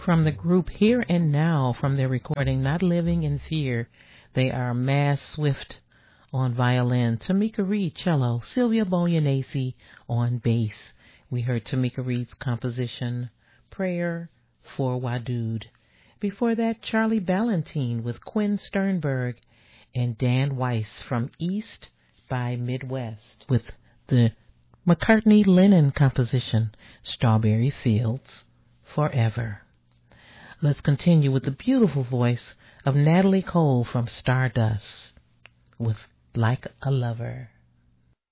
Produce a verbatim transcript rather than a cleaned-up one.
From the group Here and Now, from their recording Not Living in Fear, they are Maz Swift on violin, Tamika Reed cello, Sylvia Boyanese on bass. We heard Tamika Reed's composition Prayer for Wadud. Before that, Charlie Ballantine with Quinn Sternberg and Dan Weiss from East by Midwest with the McCartney-Lennon composition Strawberry Fields Forever. Let's continue with the beautiful voice of Natalie Cole from Stardust with Like a Lover.